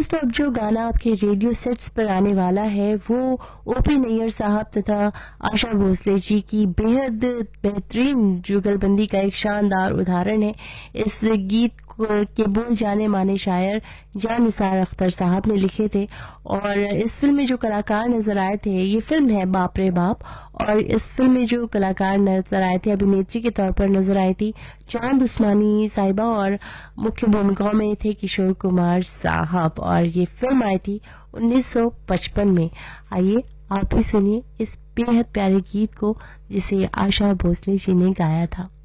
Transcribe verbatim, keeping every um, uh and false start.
दोस्तों, अब जो गाना आपके रेडियो सेट्स पर आने वाला है वो ओपी नैयर साहब तथा आशा भोसले जी की बेहद बेहतरीन जुगलबंदी का एक शानदार उदाहरण है। इस गीत के बोल जाने माने शायर जान निसार अख्तर साहब ने लिखे थे और इस फिल्म में जो कलाकार नजर आए थे, ये फिल्म है बाप रे बाप, और इस फिल्म में जो कलाकार नजर आए थे, अभिनेत्री के तौर पर नजर आई थी चांद उस्मानी साहिबा और मुख्य भूमिकाओं में थे किशोर कुमार साहब। और ये फिल्म आई थी उन्नीस सौ पचपन में। आइए आप भी सुनिए इस बेहद प्यारे गीत को जिसे आशा भोसले जी ने गाया था।